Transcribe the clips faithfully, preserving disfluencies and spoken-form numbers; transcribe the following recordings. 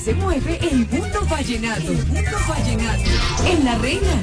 se mueve el mundo vallenato. El mundo vallenato. En La Reina.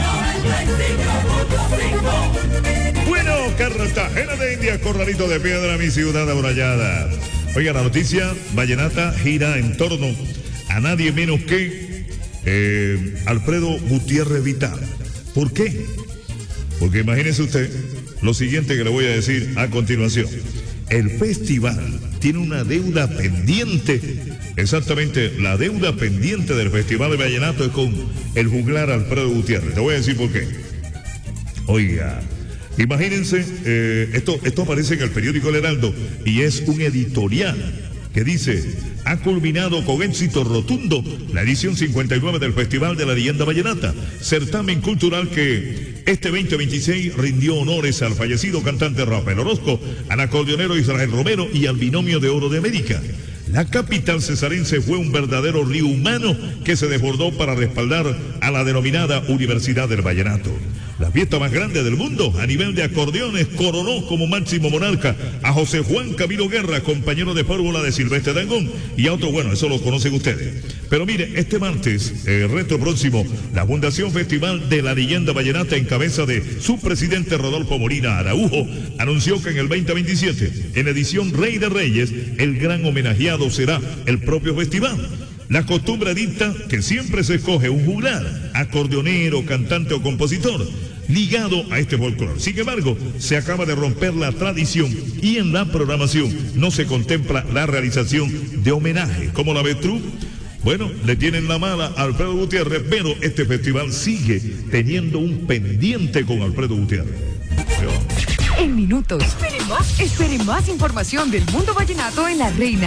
Bueno, Cartagena de Indias, Corralito de Piedra, mi ciudad amurallada. Oiga, la noticia vallenata gira en torno a nadie menos que eh, Alfredo Gutiérrez Vital. ¿Por qué? Porque imagínese usted lo siguiente que le voy a decir a continuación. El festival tiene una deuda pendiente. Exactamente, la deuda pendiente del Festival de Vallenato es con el juglar Alfredo Gutiérrez. Te voy a decir por qué. Oiga, imagínense, eh, esto, esto aparece en el periódico El Heraldo y es un editorial que dice: ha culminado con éxito rotundo la edición cincuenta y nueve del Festival de la Leyenda Vallenata, certamen cultural que este veinte veintiséis rindió honores al fallecido cantante Rafael Orozco, al acordeonero Israel Romero y al binomio de oro de América. La capital cesarense fue un verdadero río humano que se desbordó para respaldar a la denominada Universidad del Vallenato. La fiesta más grande del mundo a nivel de acordeones coronó como máximo monarca a José Juan Camilo Guerra, compañero de fórmula de Silvestre Dangond, y a otro, bueno, eso lo conocen ustedes. Pero mire, este martes, eh, reto próximo, la Fundación Festival de la Leyenda Vallenata, en cabeza de su presidente Rodolfo Molina Araujo, anunció que en el veinte veintisiete, en edición Rey de Reyes, el gran homenajeado será el propio festival. La costumbre dicta que siempre se escoge un juglar, acordeonero, cantante o compositor, ligado a este folclore. Sin embargo, se acaba de romper la tradición y en la programación no se contempla la realización de homenaje. ¿Cómo la ves tú? Bueno, le tienen la mala a Alfredo Gutiérrez, pero este festival sigue teniendo un pendiente con Alfredo Gutiérrez. En minutos. Espere más, espere más información del mundo vallenato en La Reina.